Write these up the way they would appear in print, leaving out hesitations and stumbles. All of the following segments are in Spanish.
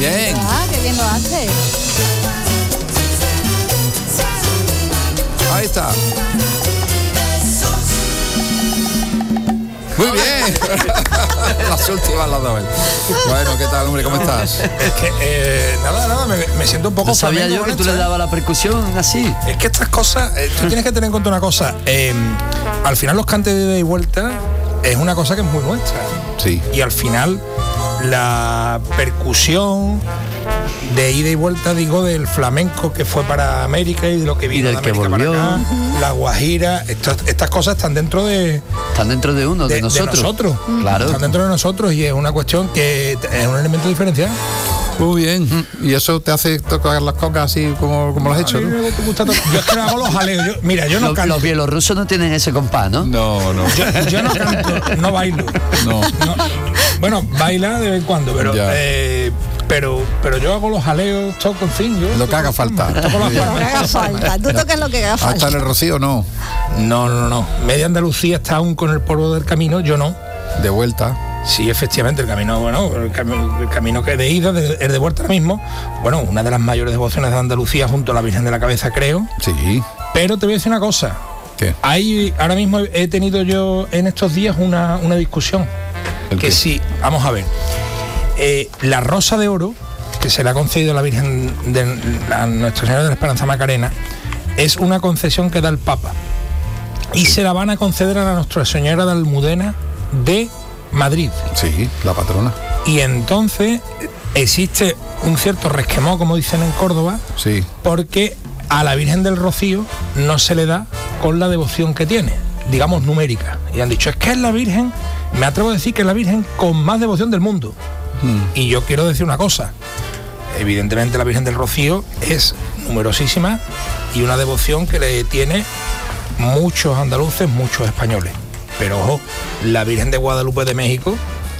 Bien. Ah, qué bien lo hace. Ahí está. Muy bien. Las últimas las doy. Bueno, ¿qué tal, hombre? ¿Cómo estás? Es que, nada, me siento un poco... No sabía flamenco yo que con tú esto, le dabas la percusión así. Es que estas cosas, tú tienes que tener en cuenta una cosa. Al final los cantes de ida y vuelta es una cosa que es muy nuestra. Sí. Y al final la percusión de ida y vuelta, digo, del flamenco que fue para América y de lo que vino del de que América volvió. para acá, la guajira, estas cosas están dentro de Uno, de nosotros. Claro. Están dentro de nosotros y es una cuestión que es un elemento diferencial. Muy bien. ¿Y eso te hace tocar las cocas así como lo has hecho? ¿No? Yo es que hago los jaleos. Yo no canto. Los bielorrusos no tienen ese compás, ¿no? No. Yo no canto, no bailo. No. Bueno, baila de vez en cuando, pero yo hago los jaleos, toco, en fin. Lo que haga falta. Toco las Lo que palmas. haga falta. Tú tocas lo que haga ¿Hasta falta. en el Rocío no? No. Media Andalucía está aún con el polvo del camino, yo no. De vuelta. Sí, efectivamente, el camino, el camino que de ida, es de vuelta ahora mismo. Bueno, una de las mayores devociones de Andalucía junto a la Virgen de la Cabeza, creo. Sí. Pero te voy a decir una cosa. ¿Qué? Ahora mismo he tenido yo en estos días una discusión. ¿El Que qué? sí, vamos a ver. La Rosa de Oro, que se le ha concedido a la Virgen a Nuestra Señora de la Esperanza Macarena, es una concesión que da el Papa. Y se la van a conceder a la Nuestra Señora de Almudena de Madrid. Sí, la patrona. Y entonces existe un cierto resquemó, como dicen en Córdoba, Sí. porque a la Virgen del Rocío no se le da con la devoción que tiene, digamos numérica. Y han dicho, es que es la Virgen, me atrevo a decir que es la Virgen con más devoción del mundo. Y yo quiero decir una cosa, evidentemente la Virgen del Rocío es numerosísima y una devoción que le tiene muchos andaluces, muchos españoles. Pero ojo, la Virgen de Guadalupe de México,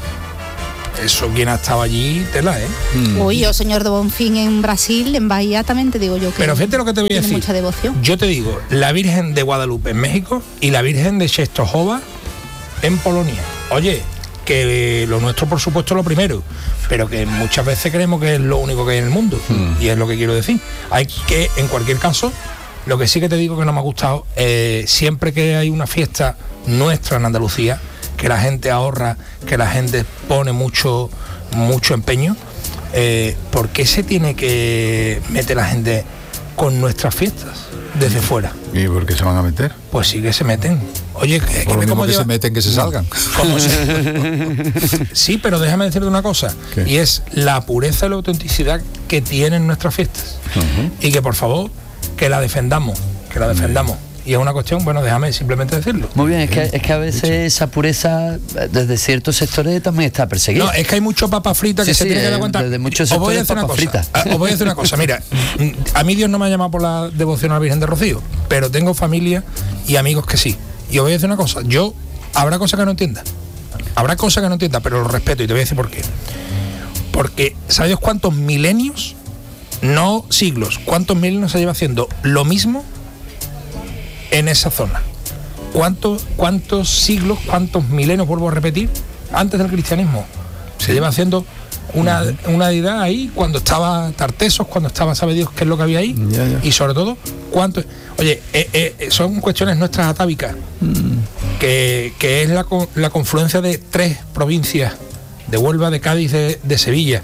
eso quien ha estado allí, tela, ¿eh? Uy, yo, señor de Bonfín en Brasil, en Bahía también te digo yo que Pero fíjate lo que te voy a tiene decir. mucha devoción. Yo te digo, la Virgen de Guadalupe en México y la Virgen de Częstochowa en Polonia. Oye, que lo nuestro por supuesto es lo primero, pero que muchas veces creemos que es lo único que hay en el mundo. Y es lo que quiero decir. Hay que, en cualquier caso, lo que sí que te digo que no me ha gustado, siempre que hay una fiesta nuestra en Andalucía, que la gente ahorra, que la gente pone mucho empeño, ¿por qué se tiene que meter la gente con nuestras fiestas desde fuera? ¿Y por qué se van a meter? Pues sí que se meten. Oye, que Por lo ve mismo cómo que lleva- se meten, que se salgan. ¿Cómo Sí, pero déjame decirte una cosa. ¿Qué? Y es la pureza y la autenticidad que tienen nuestras fiestas. Y que por favor, que la defendamos. Y es una cuestión, bueno, déjame simplemente decirlo. Muy bien, es que a veces esa pureza desde ciertos sectores también está perseguida. No, es que hay mucho papa frita que Sí, se sí, tiene que dar cuenta. desde muchos Os voy a sectores decir una papa cosa. frita. Os voy a decir una cosa. Mira, a mí Dios no me ha llamado por la devoción a la Virgen de Rocío, pero tengo familia y amigos que sí. Y os voy a decir una cosa. Habrá cosas que no entienda. Pero lo respeto y te voy a decir por qué. Porque, ¿sabes cuántos milenios? No siglos. ¿Cuántos milenios se lleva haciendo lo mismo en esa zona? ¿Cuántos siglos, cuántos milenios, vuelvo a repetir, antes del cristianismo? Se lleva haciendo una deidad ahí, cuando estaba Tartesos, cuando estaba, sabe Dios qué es lo que había ahí, Ya. y sobre todo, cuánto. Oye, son cuestiones nuestras atávicas, que es la confluencia de 3 provincias, de Huelva, de Cádiz, de Sevilla.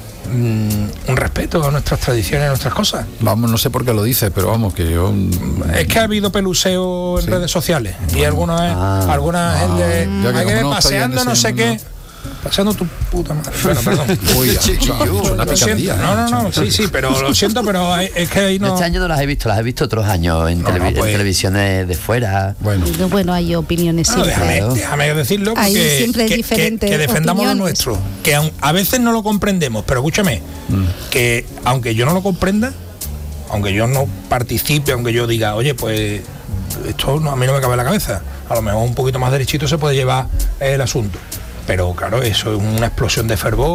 Un respeto a nuestras tradiciones, a nuestras cosas. Vamos, no sé por qué lo dice, pero vamos, que yo... Es que ha habido peluseo en redes sociales y algunas gente yo que hay que como no estoy en paseando ese no sé mundo. qué. Pasando tu puta madre. Bueno, perdón. Uy, una Lo siento. picardía. No, sí, pero lo siento, pero es que ahí no. Este año no las he visto otros años en, No, en pues. televisiones de fuera. Bueno, hay opiniones No, siempre. déjame decirlo, Ahí porque siempre es diferente que defendamos lo opiniones. nuestro, que a veces no lo comprendemos, pero escúchame, que aunque yo no lo comprenda, aunque yo no participe, aunque yo diga, oye, pues esto a mí no me cabe en la cabeza, a lo mejor un poquito más derechito se puede llevar el asunto. Pero claro, eso es una explosión de fervor,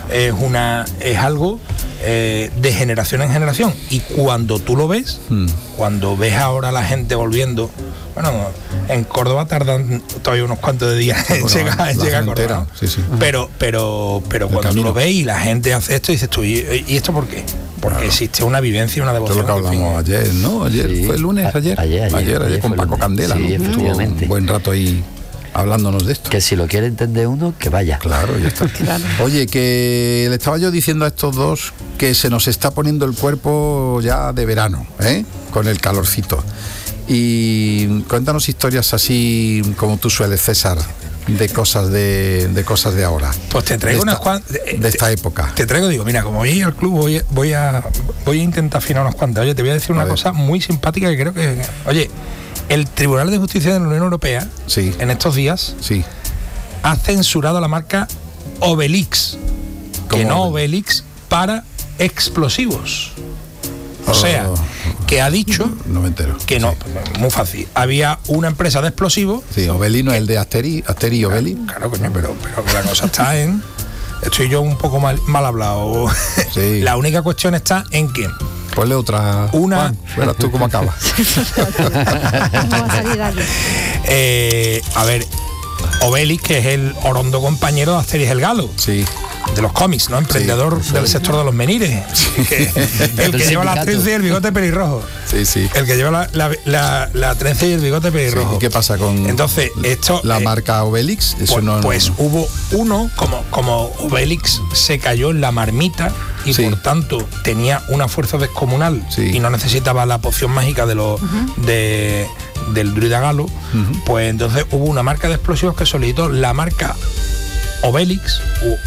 es algo de generación en generación. Y cuando tú lo ves, cuando ves ahora a la gente volviendo Bueno, en Córdoba tardan todavía unos cuantos de días en llegar a Córdoba, ¿no? Sí. Pero cuando tú lo ves y la gente hace esto, dices tú, ¿y esto por qué? Porque existe una vivencia y una devoción. Esto es lo que hablamos ayer, ¿no? Ayer Sí. fue el lunes, ayer con Paco lunes. Candela, Sí, ¿no? Estuvo efectivamente. un buen rato ahí hablándonos de esto. Que si lo quiere entender uno, que vaya. Claro, ya está. Oye, que le estaba yo diciendo a estos dos que se nos está poniendo el cuerpo ya de verano, con el calorcito. Y cuéntanos historias así como tú sueles, César, de cosas de ahora. Pues te traigo unas cuantas de esta época. Te traigo, digo, mira, como voy al club, voy a intentar afinar unas cuantas. Oye, te voy a decir una cosa muy simpática que creo que, oye, el Tribunal de Justicia de la Unión Europea, Sí. en estos días, Sí. ha censurado la marca Obelix, que ¿Cómo no Obelix? Obelix, para explosivos. O sea, que ha dicho No me entero. que no, muy fácil. Había una empresa de explosivos. Sí, Obeli no es el de Asteri y Obeli. Claro, coño, pero que la cosa está en... Estoy yo un poco mal hablado. Sí. La única cuestión está en que Ponle otra. Una- Juan, verás tú cómo acaba. ¿Cómo va a salir de aquí? a ver, Obelix, que es el orondo compañero de Asterix el Galo, Sí. de los cómics, ¿no? Emprendedor del sector de los menires. El que lleva la trenza y el bigote pelirrojo. Sí. El que lleva la trenza y el bigote pelirrojo. ¿Y qué pasa con Entonces, esto... la marca Obelix? Eso pues hubo uno, como Obelix se cayó en la marmita y Sí. por tanto tenía una fuerza descomunal Sí. y no necesitaba la poción mágica del druida Galo, pues entonces hubo una marca de explosivos que solicitó la marca Obelix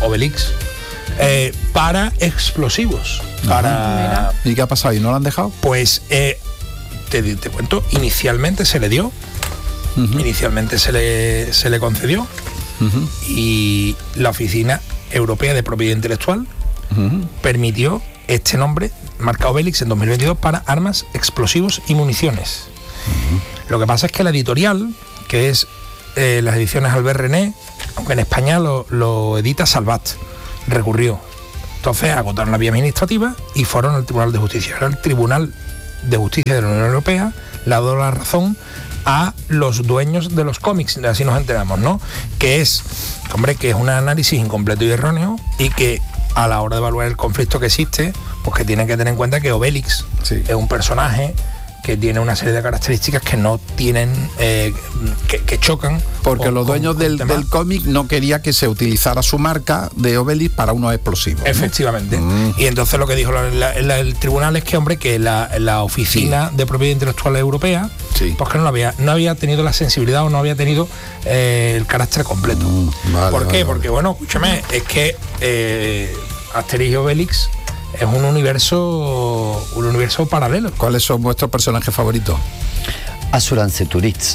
para explosivos. Para, ¿Y qué ha pasado? ¿Y no lo han dejado? pues te cuento, inicialmente se le dio, inicialmente se le concedió, y la Oficina Europea de Propiedad Intelectual permitió este nombre, marca Obelix, en 2022 para armas, explosivos y municiones. Lo que pasa es que la editorial, que es las ediciones Albert René, aunque en España lo edita Salvat, recurrió. Entonces agotaron la vía administrativa y fueron al Tribunal de Justicia. Ahora el Tribunal de Justicia de la Unión Europea le ha dado la razón a los dueños de los cómics, así nos enteramos, ¿no? Que es un análisis incompleto y erróneo, y que a la hora de evaluar el conflicto que existe, pues que tienen que tener en cuenta que Obelix Sí. es un personaje que tiene una serie de características que no tienen, que chocan. Porque con- los dueños con el tema. del cómic no quería que se utilizara su marca de Obelix para unos explosivos, ¿no? Efectivamente. Y entonces lo que dijo el tribunal es que, hombre, que la Oficina de Propiedad Intelectual Europea, Sí. pues que no había tenido la sensibilidad o no había tenido el carácter completo. Vale, ¿Por qué? vale, Porque, bueno, escúchame, es que Asterix y Obelix es un universo paralelo. ¿Cuáles son vuestros personajes favoritos? Assurance Tourist.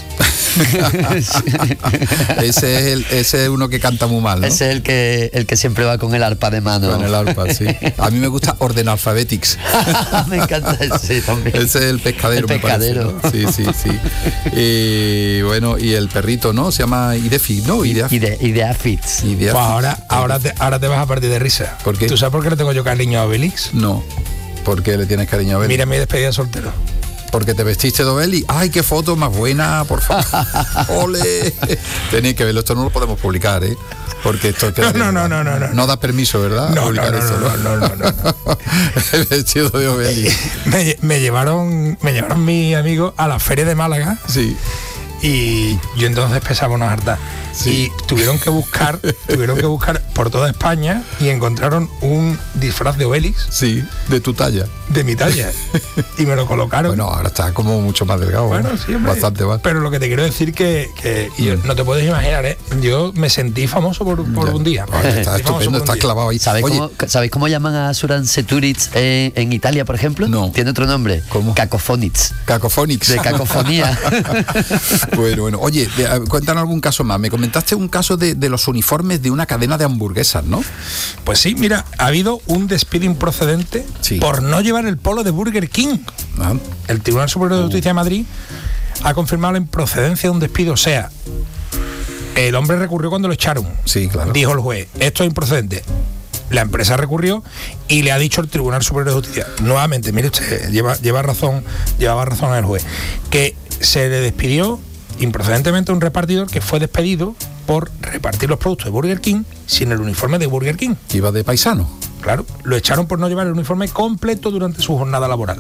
Ese es uno que canta muy mal, ¿no? Ese es el que siempre va con el arpa de mano. Con el arpa, sí. A mí me gusta Ordenalphabetics. Me encanta ese también. Ese es el pescadero. El me parece, pescadero. ¿no? Sí. Y bueno, y el perrito, ¿no? Se llama Idefi, ¿no? Ideafits. Pues ahora te vas a partir de risa. ¿Por qué? ¿Tú sabes por qué le tengo yo cariño a Obelix? No. ¿Por qué le tienes cariño a Obelix? Mira mi despedida de soltero. Porque te vestiste de Obelix. ¡Ay, qué foto más buena, por favor! ¡Ole! Tenéis que verlo, esto no lo podemos publicar, ¿eh? Porque esto queda No. No da permiso, ¿verdad? No, Publicar eso, no. El vestido de Obelix. Me llevaron mis amigos a la feria de Málaga, Sí. y yo entonces pesaba unas hartas. Sí. Y tuvieron que buscar por toda España, y encontraron un disfraz de Obelix Sí, de tu talla. de mi talla y me lo colocaron. Bueno, ahora está como mucho más delgado. Bueno, ¿eh? sí, hombre. Bastante más. Pero lo que te quiero decir que yo, no te puedes imaginar, ¿eh? Yo me sentí famoso por un día. Ay, está Me sentí famoso estupendo, por un estás día. clavado ahí. Oye, ¿Sabéis cómo llaman a Assurance Tourist en Italia, por ejemplo? No. Tiene otro nombre. ¿Cómo? Cacophonics. Cacophonics. De cacofonía. Bueno. Oye, cuéntanos algún caso más. Me comentaste un caso de los uniformes de una cadena de hamburguesas, ¿no? Pues sí, mira, ha habido un despido improcedente Sí. por no llevar el polo de Burger King. Ah, El Tribunal Superior de Justicia de Madrid ha confirmado la improcedencia de un despido. O sea, el hombre recurrió cuando lo echaron. Sí, claro. Dijo el juez, esto es improcedente. La empresa recurrió y le ha dicho el Tribunal Superior de Justicia, nuevamente, mire usted, llevaba razón el juez, que se le despidió improcedentemente a un repartidor que fue despedido por repartir los productos de Burger King sin el uniforme de Burger King. Iba de paisano. Claro, lo echaron por no llevar el uniforme completo durante su jornada laboral.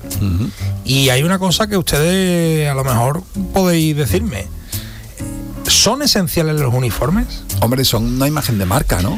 Y hay una cosa que ustedes a lo mejor podéis decirme. ¿Son esenciales los uniformes? Hombre, son una imagen de marca, ¿no?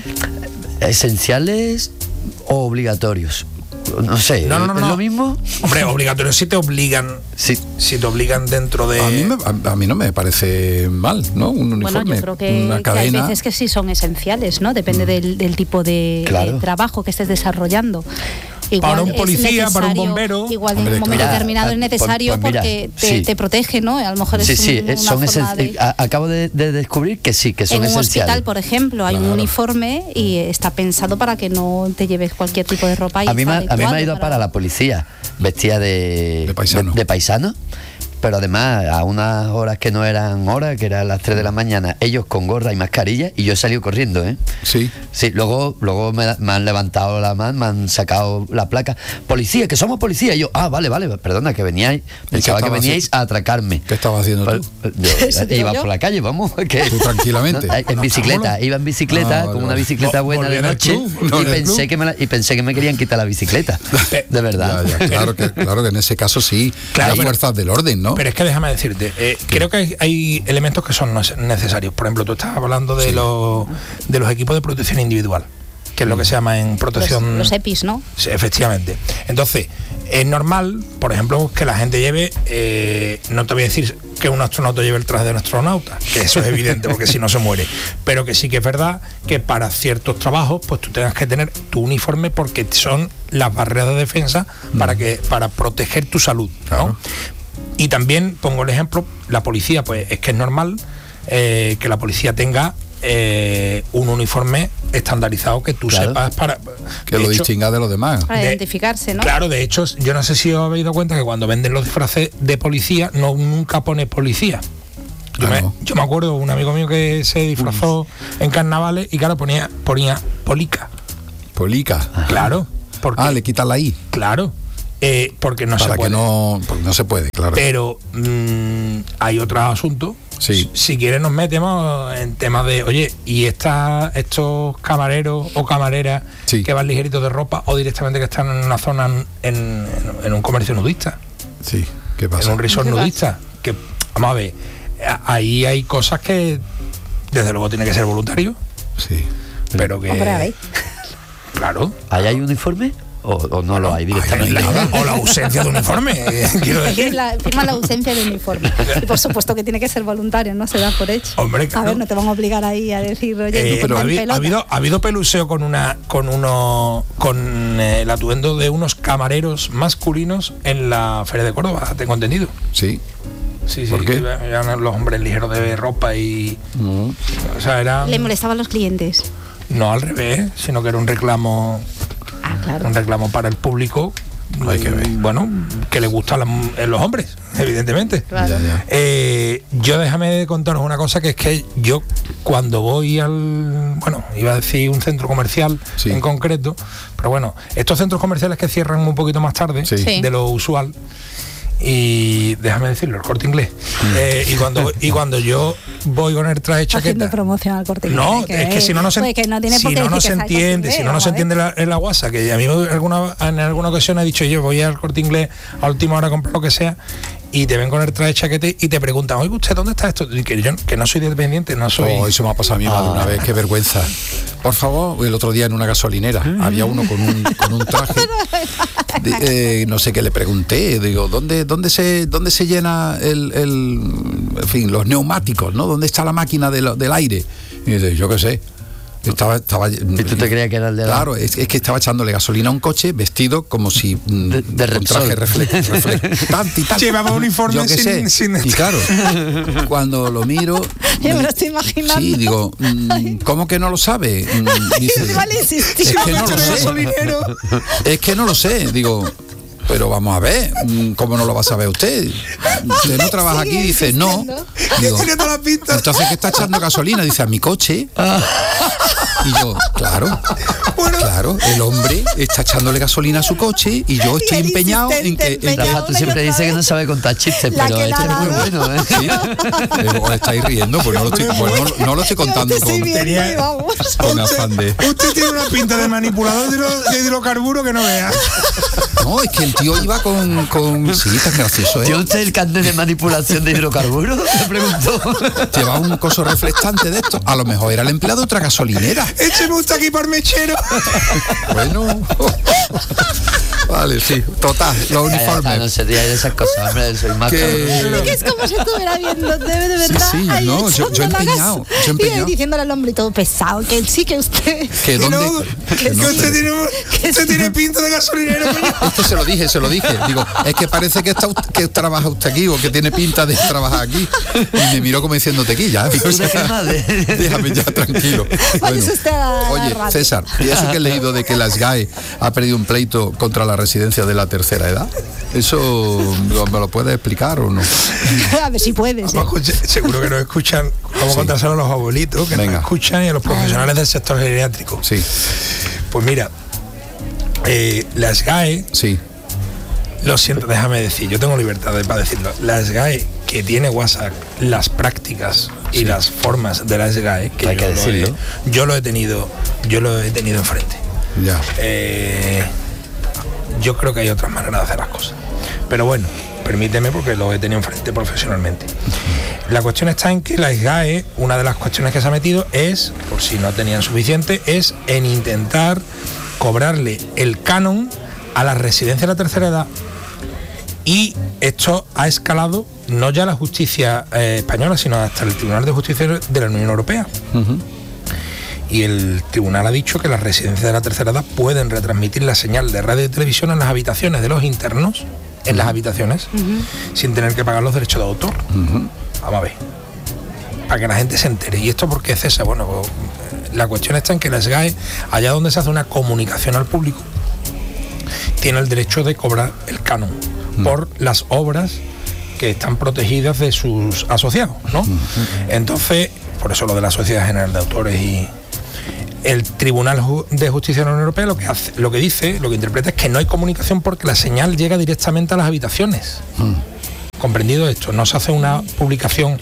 ¿Esenciales o obligatorios? No sé, No. ¿es lo mismo? Hombre, obligatorios si te obligan. Sí. Si te obligan dentro de... A mí no me parece mal, ¿no? Un uniforme, Bueno, yo creo que una hay cadena. veces que sí son esenciales, ¿no? Depende del tipo de Claro. trabajo que estés desarrollando. Para un es policía, para un necesario, bombero. Igual Hombre, en un momento claro. determinado es necesario Pues mira, porque sí. te protege, ¿no? A lo mejor es Sí, una son forma de... acabo de descubrir que sí, que son En un esenciales. hospital, por ejemplo, hay un Claro. uniforme y está pensado para que no te lleves cualquier tipo de ropa. Y A mí, está me ha adecuado ido a parar la policía vestida de paisano, pero además a unas horas que no eran horas, que eran las 3 de la mañana, ellos con gorra y mascarilla, y yo he salido corriendo, ¿eh? Sí. Sí, luego me han levantado la mano, me han sacado la placa. Policía, que somos policía. Y yo, vale, perdona, que veníais, pensaba que veníais a atracarme. ¿Qué estabas haciendo tú? Eso digo Iba yo. por la calle, vamos. Que, Tú tranquilamente. en bicicleta, iba en bicicleta, Vale, con una vale. bicicleta buena de ¿Volví en el noche, club? ¿No y en el pensé, club? que me querían quitar la bicicleta. De verdad. Ya, claro que en ese caso sí. Claro, Las pero- fuerzas del orden, ¿no? Pero es que déjame decirte, creo que hay elementos que son necesarios. Por ejemplo, tú estás hablando de los equipos de protección individual, que es lo que se llama en protección... Los EPIs, ¿no? Sí, efectivamente. Entonces, es normal, por ejemplo, que la gente lleve, no te voy a decir que un astronauta lleve el traje de un astronauta, que eso es evidente, porque si no se muere, pero que sí que es verdad que para ciertos trabajos, pues tú tengas que tener tu uniforme porque son las barreras de defensa para proteger tu salud, ¿no? Claro. Y también pongo el ejemplo, la policía, pues es que es normal que la policía tenga un uniforme estandarizado que tú Claro. sepas para... Que de lo hecho, distinga de los demás. Para De- identificarse, ¿no? Claro, de hecho, yo no sé si os habéis dado cuenta que cuando venden los disfraces de policía, nunca pone policía. Claro. Yo me acuerdo un amigo mío que se disfrazó en carnavales y claro, ponía polica. Polica. Claro. Porque, Le quitas la I. claro. Porque no se Para puede. que no... Porque no se puede, claro. Pero hay otro asunto. Sí. Si quieres nos metemos en temas de, oye, y estos camareros o camareras Sí. que van ligeritos de ropa o directamente que están en una zona en un comercio nudista, Sí. ¿Qué en pasa? un resort ¿Qué pasa? nudista, que vamos a ver, ahí hay cosas que desde luego tiene que ser voluntario, Sí. pero que Hombre, a ver. claro. ¿Ahí hay uniforme o no lo hay directamente? O la ausencia de uniforme, quiero Es decir. firma la ausencia de uniforme. Y por supuesto que tiene que ser voluntario, no se da por hecho. Hombre, claro. A ver, no te van a obligar ahí a decir, oye, Pero ponte en pelota. ha habido peluseo con el atuendo de unos camareros masculinos en la Feria de Córdoba, tengo entendido. Sí. Sí, ¿Por qué? eran los hombres ligeros de ropa y... O sea, era... Le molestaban a los clientes. No al revés, sino que era un reclamo Claro. un reclamo para el público. Hay que ver. Bueno, que le gustan los hombres, evidentemente. Claro. Ya. Yo déjame contaros una cosa, que es que yo cuando voy iba a decir un centro comercial Sí. en concreto, pero bueno, estos centros comerciales que cierran un poquito más tarde Sí. Sí. de lo usual, y déjame decirlo, el Corte Inglés, y cuando yo voy con el traje Haciendo chaqueta, promoción al Corte Inglés. no, es que si no se pues que no tiene por qué decir que se está el Corte entiende, Inglés, si no vamos se a ver. entiende en la guasa, que a mí en alguna ocasión he dicho yo voy al Corte Inglés a última hora a comprar lo que sea y te ven con el traje chaquete y te preguntan, oye, ¿usted dónde está esto? Y que yo que no soy dependiente, no soy... Eso me ha pasado a mí más de una vez, qué vergüenza. Por favor, el otro día en una gasolinera había uno con un traje, no sé qué le pregunté, digo, ¿dónde se llena en fin, los neumáticos, ¿no? ¿Dónde está la máquina del aire? Y dice, yo qué sé. Estaba ¿Y tú te creías que era el de la...? Claro, es que estaba echándole gasolina a un coche vestido como si de con Repsol. traje reflectante y tal. Llevaba uniforme Yo qué sé. sin Y claro, cuando lo miro, Yo me lo estoy imaginando. sí, digo, ¿cómo que no lo sabe? Dice, Igual insistí. es que no lo sé. Es que no lo sé, digo. Pero vamos a ver, ¿cómo no lo va a saber usted? Usted no trabaja aquí, dice, no. Digo, Tiene toda la pinta. entonces, ¿qué está echando gasolina? Dice, a mi coche. Y yo, claro, el hombre está echándole gasolina a su coche y yo estoy empeñado en que... Rafa, tú siempre dices que no sabe contar chistes, pero este es muy bueno, ¿eh? ¿Sí? ¿Os estáis riendo? Pues no lo estoy contando con afán de... Usted tiene una pinta de manipulador de hidrocarburos que no vea. No, es que el tío iba con... Sí, tan gracioso, ¿eh? ¿Tiene usted el carnet de manipulación de hidrocarburos? Me preguntó. Llevaba un coso reflectante de esto. A lo mejor era el empleado de otra gasolinera. Écheme usted aquí por mechero. Bueno... Vale, sí, total, los uniformes. No se ría de esas cosas, hombre, soy más que es como si estuviera viendo, de verdad. Sí, no, yo empeñado. Y diciéndole al hombre todo pesado, que sí, que usted... Que usted tiene pinta de gasolinero. Esto se lo dije. Digo, es que parece que trabaja usted aquí o que tiene pinta de trabajar aquí. Y me miró como diciendo tequilla. Déjame ya, tranquilo. Bueno, oye, César, ¿y eso que he leído de que la SGAE ha perdido un pleito contra la residencia de la tercera edad? ¿Eso me lo puedes explicar o no? A ver si puedes. Seguro que nos escuchan, vamos a contárselo a los abuelitos que nos escuchan y a los profesionales del sector geriátrico. Sí. Pues mira, la SGAE, sí. Lo siento, déjame decir, yo tengo libertad para decirlo. La SGAE, que tiene WhatsApp, las prácticas y las formas de la SGAE, que hay que decirlo. Yo lo he tenido enfrente. Ya. Yo creo que hay otras maneras de hacer las cosas. Pero bueno, permíteme porque lo he tenido enfrente profesionalmente. La cuestión está en que la SGAE, una de las cuestiones que se ha metido es, por si no tenían suficiente, es en intentar cobrarle el canon a la residencia de la tercera edad. Y esto ha escalado no ya la justicia española, sino hasta el Tribunal de Justicia de la Unión Europea. Uh-huh. Y el tribunal ha dicho que las residencias de la tercera edad pueden retransmitir la señal de radio y televisión en las habitaciones de los internos, en las habitaciones, sin tener que pagar los derechos de autor. Vamos a ver, para que la gente se entere. ¿Y esto por qué, César? Bueno, pues, la cuestión está en que la SGAE, allá donde se hace una comunicación al público, tiene el derecho de cobrar el canon por las obras que están protegidas de sus asociados, ¿no? Entonces, por eso lo de la Sociedad General de Autores y el Tribunal de Justicia de la Unión Europea lo que interpreta es que no hay comunicación porque la señal llega directamente a las habitaciones. Comprendido esto, no se hace una publicación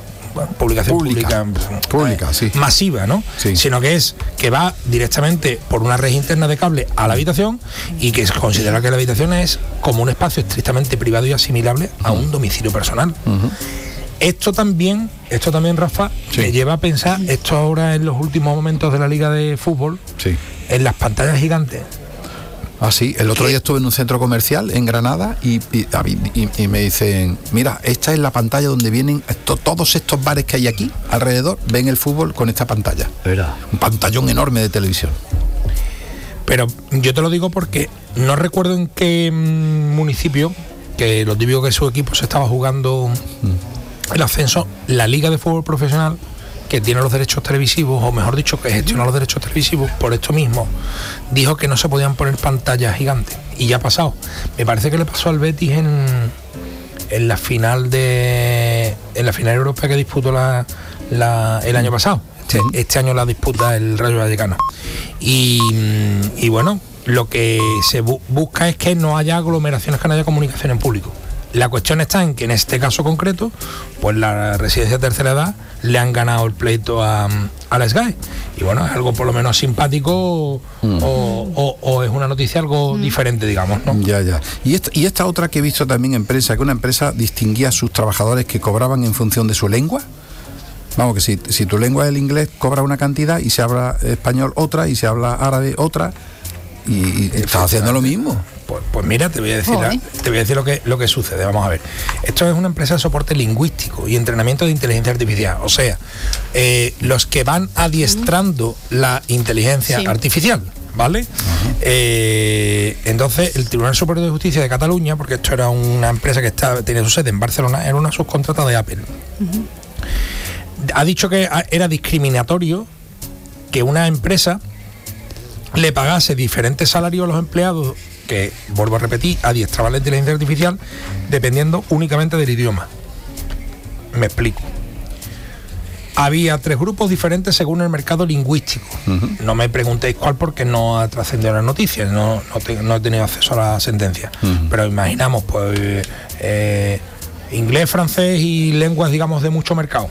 pública sí, masiva, ¿no? Sí. Sino que va directamente por una red interna de cable a la habitación y que se considera que la habitación es como un espacio estrictamente privado y asimilable a un domicilio personal. Esto también, Rafa, me lleva a pensar, esto ahora en los últimos momentos de la Liga de Fútbol, en las pantallas gigantes. Ah, sí, el otro día estuve en un centro comercial en Granada y me dicen, mira, esta es la pantalla donde vienen todos estos bares que hay aquí alrededor, ven el fútbol con esta pantalla. ¿Verdad? Un pantallón enorme de televisión. Pero yo te lo digo porque no recuerdo en qué municipio, que lo típico que su equipo se estaba jugando el ascenso, la Liga de Fútbol Profesional, que tiene los derechos televisivos, o mejor dicho, que gestiona los derechos televisivos, por esto mismo, dijo que no se podían poner pantallas gigantes. Y ya ha pasado. Me parece que le pasó al Betis en la final europea que disputó el año pasado. Este año la disputa el Rayo Vallecano. Y bueno, lo que se busca es que no haya aglomeraciones, que no haya comunicación en público. La cuestión está en que en este caso concreto, pues la residencia de tercera edad le han ganado el pleito a la SGAE. Y bueno, es algo por lo menos simpático o es una noticia algo diferente, digamos, ¿no? Ya. Y esta otra que he visto también en prensa, que una empresa distinguía a sus trabajadores que cobraban en función de su lengua. Vamos, que si tu lengua es el inglés, cobra una cantidad y se habla español otra y se habla árabe otra. Y estás haciendo lo mismo. Pues mira, te voy a decir lo que sucede. Vamos a ver. Esto es una empresa de soporte lingüístico y entrenamiento de inteligencia artificial. O sea, los que van adiestrando la inteligencia artificial, ¿vale? Entonces, el Tribunal Superior de Justicia de Cataluña, porque esto era una empresa que tenía su sede en Barcelona, era una subcontrata de Apple. Ha dicho que era discriminatorio que una empresa le pagase diferentes salarios a los empleados que, vuelvo a repetir, adiestraban la inteligencia artificial dependiendo únicamente del idioma. Me explico. había 3 grupos diferentes según el mercado lingüístico. No me preguntéis cuál porque no ha trascendido las noticias, no he tenido acceso a la sentencia. Pero imaginamos, pues, inglés, francés y lenguas, digamos, de mucho mercado.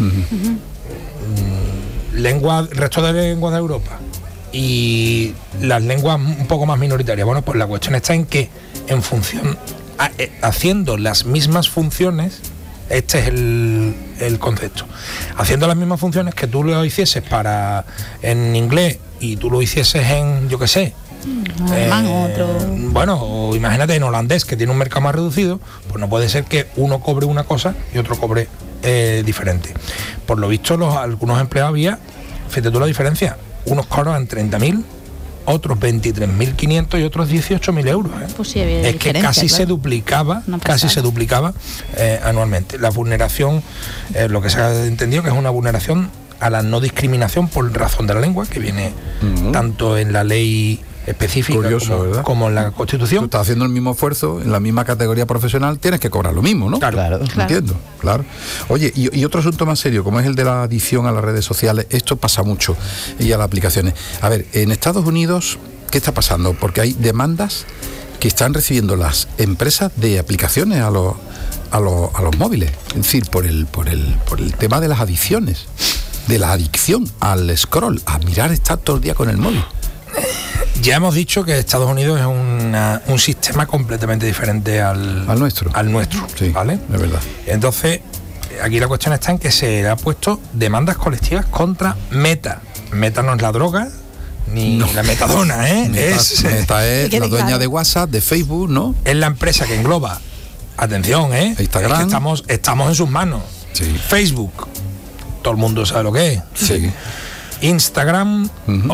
Resto de lenguas de Europa y las lenguas un poco más minoritarias. Bueno, pues la cuestión está en que en función, haciendo las mismas funciones, este es el concepto, haciendo las mismas funciones que tú lo hicieses en inglés y tú lo hicieses en, yo qué sé, bueno, o imagínate en holandés, que tiene un mercado más reducido, pues no puede ser que uno cobre una cosa y otro cobre diferente. Por lo visto, algunos empleados había, fíjate tú la diferencia, unos cobran 30.000, otros 23.500 y otros 18.000 euros. Pues sí, es que casi se duplicaba, anualmente. La vulneración, lo que se ha entendido que es una vulneración a la no discriminación por razón de la lengua, que viene tanto en la ley específica como en la Constitución. Tú estás haciendo el mismo esfuerzo en la misma categoría profesional, tienes que cobrar lo mismo, ¿no? Claro. Entiendo, claro. Oye, y otro asunto más serio, como es el de la adicción a las redes sociales, esto pasa mucho y a las aplicaciones. A ver, en Estados Unidos, ¿qué está pasando? Porque hay demandas que están recibiendo las empresas de aplicaciones a los móviles, es decir, por el tema de las adicciones, de la adicción al scroll, a mirar, estar todo el día con el móvil. Ya hemos dicho que Estados Unidos es un sistema completamente diferente al nuestro. Sí, ¿vale? Es verdad. Entonces, aquí la cuestión está en que se le ha puesto demandas colectivas contra Meta. Meta no es la droga, ni la metadona, ¿eh? Meta es la dueña de WhatsApp, de Facebook, ¿no? Es la empresa que engloba, atención, Instagram. Es que estamos en sus manos. Sí. Facebook, todo el mundo sabe lo que es. Sí. Instagram.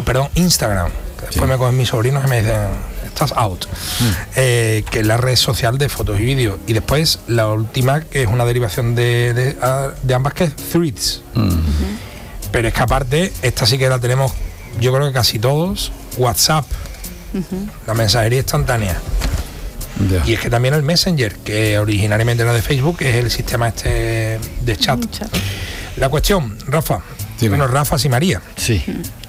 Después me cogen mis sobrinos y me dicen, estás out. Que es la red social de fotos y vídeos. Y después la última, que es una derivación de ambas, que es Threads. Pero es que aparte, esta sí que la tenemos, yo creo que casi todos, WhatsApp, la mensajería instantánea. Yeah. Y es que también el Messenger, que originariamente era de Facebook, que es el sistema este de chat. La cuestión, Rafa, Rafa y María. Sí.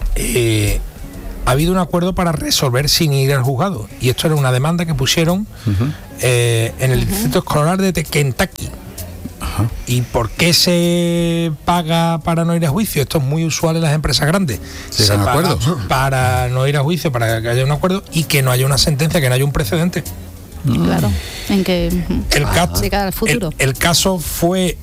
Ha habido un acuerdo para resolver sin ir al juzgado. Y esto era una demanda que pusieron en el distrito escolar de Kentucky. ¿Y por qué se paga para no ir a juicio? Esto es muy usual en las empresas grandes. Se paga para no ir a juicio, para que haya un acuerdo y que no haya una sentencia, que no haya un precedente. Claro, en que el caso fue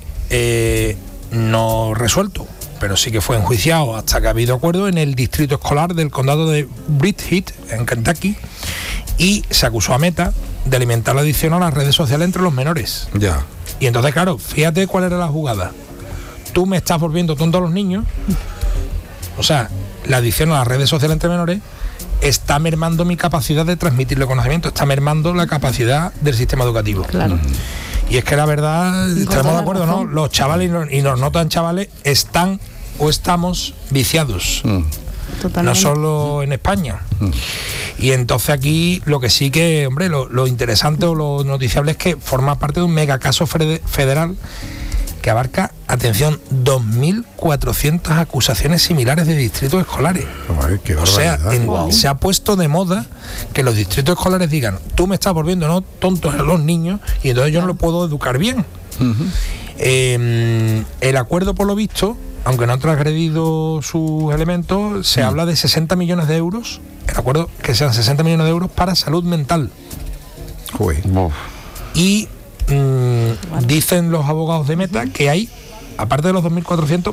no resuelto, pero sí que fue enjuiciado hasta que ha habido acuerdo en el distrito escolar del condado de Bridgette, en Kentucky, y se acusó a Meta de alimentar la adicción a las redes sociales entre los menores. Ya. Y entonces, claro, fíjate cuál era la jugada. Tú me estás volviendo tonto a los niños, o sea, la adicción a las redes sociales entre menores está mermando mi capacidad de transmitirle conocimiento, está mermando la capacidad del sistema educativo. Claro. Y es que la verdad, estamos de acuerdo, ¿no? Los chavales y los no tan chavales están o estamos viciados. Totalmente. No solo en España. Y entonces aquí lo que sí que, hombre, lo interesante o lo noticiable es que forma parte de un mega caso federal que abarca, atención, 2.400 acusaciones similares de distritos escolares. Ay, qué barbaridad. Se ha puesto de moda que los distritos escolares digan, tú me estás volviendo tontos a los niños y entonces yo no lo puedo educar bien. El acuerdo, por lo visto, aunque no ha transgredido sus elementos, se habla de 60 millones de euros, el acuerdo que sean 60 millones de euros para salud mental. Y dicen los abogados de Meta que hay, aparte de los 2.400,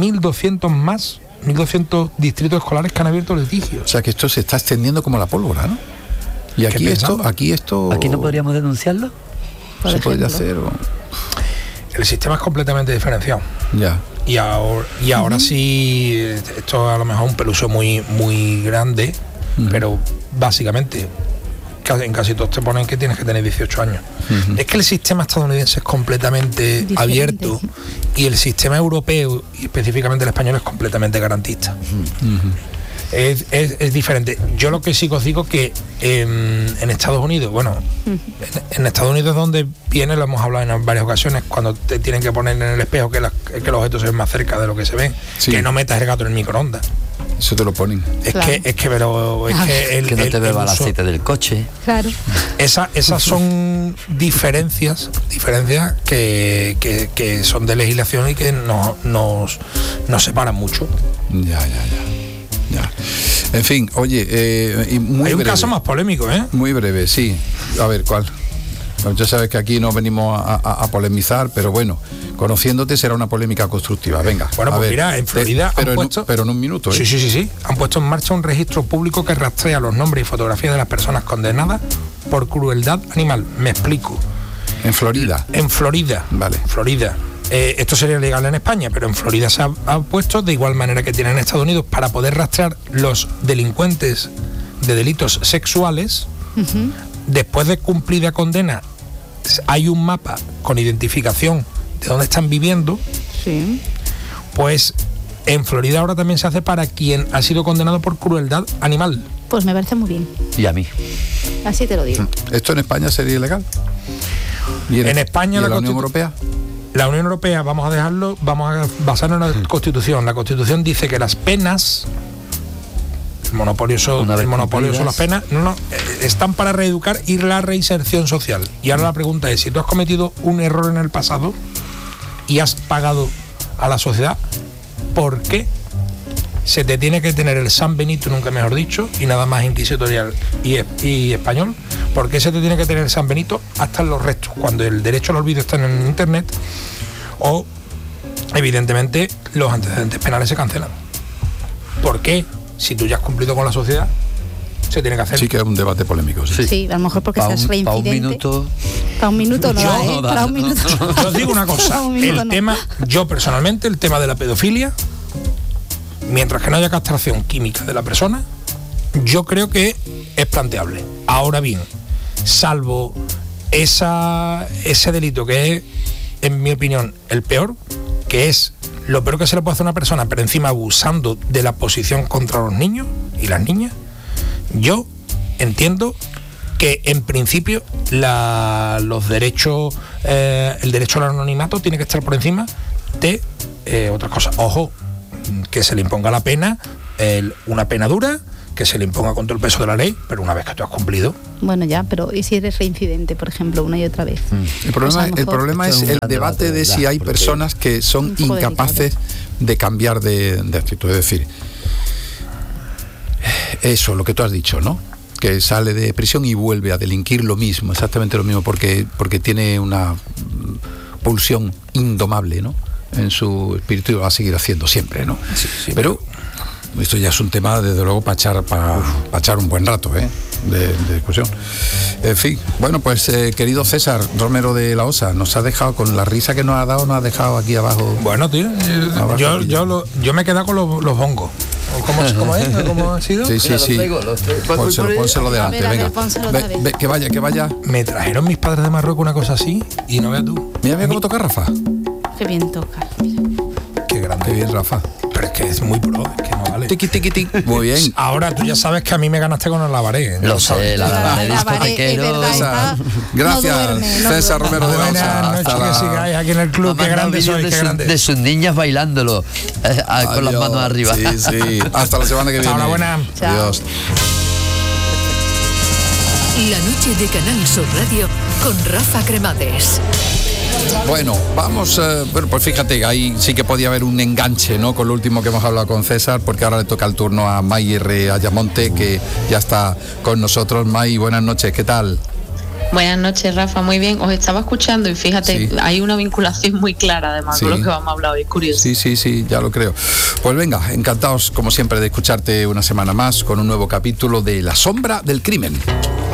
1.200 distritos escolares que han abierto litigios. O sea que esto se está extendiendo como la pólvora, ¿no? Y aquí esto... ¿Aquí no podríamos denunciarlo? Se podría hacer... El sistema es completamente diferenciado. Ya. Y ahora sí, esto a lo mejor es un peluso muy, muy grande, pero básicamente en casi todos te ponen que tienes que tener 18 años. Es que el sistema estadounidense es completamente diferente, abierto, y el sistema europeo, y específicamente el español, es completamente garantista. es diferente. Yo lo que sí os digo que en Estados Unidos, en Estados Unidos es donde viene, lo hemos hablado en varias ocasiones, cuando te tienen que poner en el espejo que los objetos se ven más cerca de lo que se ven, que no metas el gato en el microondas. Eso te lo ponen. Es que no te beba el aceite del coche. Claro. Esas son diferencias que son de legislación y que nos separan mucho. Ya. En fin, oye, y muy hay un breve. caso más polémico, ¿eh? Muy breve, sí. A ver, ¿cuál? Pues ya sabes que aquí no venimos a polemizar, pero bueno, conociéndote será una polémica constructiva. Venga. Bueno, pues mira, en Florida pero en un minuto. ¿eh? Sí. Han puesto en marcha un registro público que rastrea los nombres y fotografías de las personas condenadas por crueldad animal. Me explico. ¿En Florida? En Florida. Vale. Florida. Esto sería legal en España, pero en Florida se ha puesto de igual manera que tiene en Estados Unidos para poder rastrear los delincuentes de delitos sexuales. Después de cumplida condena, hay un mapa con identificación de dónde están viviendo. Sí. Pues en Florida ahora también se hace para quien ha sido condenado por crueldad animal. Pues me parece muy bien. Y a mí. Así te lo digo. ¿Esto en España sería ilegal? ¿Y en España la Unión Europea? La Unión Europea, vamos a basarnos en la Constitución. La Constitución dice que las penas, el monopolio son las penas, están para reeducar y la reinserción social. Y ahora la pregunta es, si tú has cometido un error en el pasado y has pagado a la sociedad, ¿por qué se te tiene que tener el San Benito, nunca mejor dicho, y nada más inquisitorial y español? ¿Por qué se te tiene que tener el San Benito hasta en los restos, cuando el derecho al olvido está en internet o evidentemente los antecedentes penales se cancelan? ¿Por qué? Si tú ya has cumplido con la sociedad, se tiene que hacer. Sí, que es un debate polémico. Sí, a lo mejor porque seas reincidente. Para un minuto no, para un minuto. Yo os digo una cosa, yo personalmente, el tema de la pedofilia, mientras que no haya castración química de la persona, yo creo que es planteable. Ahora bien, salvo ese delito que es, en mi opinión, el peor, que es lo peor que se le puede hacer a una persona, pero encima abusando de la posición contra los niños y las niñas, yo entiendo que en principio los derechos, el derecho al anonimato tiene que estar por encima de otras cosas. Ojo, que se le imponga la pena, una pena dura, que se le imponga con todo el peso de la ley, pero una vez que tú has cumplido. Bueno, ya, pero ¿y si eres reincidente, por ejemplo, una y otra vez? El problema es el debate de si hay personas que son incapaces de cambiar de actitud. Es decir, eso, lo que tú has dicho, ¿no? Que sale de prisión y vuelve a delinquir lo mismo, exactamente lo mismo, porque tiene una pulsión indomable, ¿no? En su espíritu, y lo va a seguir haciendo siempre, ¿no? Sí, pero esto ya es un tema, desde luego, para echar un buen rato, de discusión. En fin, bueno, pues querido César Romero de la Osa, nos ha dejado con la risa que nos ha dado, nos ha dejado aquí abajo. Bueno, tío, yo me he quedado con los bongos. ¿Cómo es? ¿Cómo ha sido? Sí. Pónselo delante, venga. Que vaya. Me trajeron mis padres de Marruecos una cosa así y no veas tú. Mira cómo toca Rafa. Qué bien toca, mira. Qué grande. Qué bien, Rafa. Pero es que es muy pro, es que no vale. Tiqui. Muy bien. Ahora tú ya sabes que a mí me ganaste con el lavaré. Lo sé, la lavaré discotequero. Gracias, César Romero de la Osa. Buenas noches, que sigáis aquí en el club. Qué grande sois, qué grande. De sus niñas bailándolo con las manos arriba. Sí. Hasta la semana que viene. Ahora, buena. Adiós. La noche de Canal Sur Radio con Rafa Cremades. Bueno, vamos, pues fíjate, ahí sí que podía haber un enganche, ¿no? Con lo último que hemos hablado con César, porque ahora le toca el turno a May R. Ayamonte, que ya está con nosotros. May, buenas noches, ¿qué tal? Buenas noches, Rafa, muy bien. Os estaba escuchando y fíjate, hay una vinculación muy clara además con lo que vamos a hablar hoy, es curioso. Sí, ya lo creo. Pues venga, encantados como siempre de escucharte una semana más con un nuevo capítulo de La Sombra del Crimen.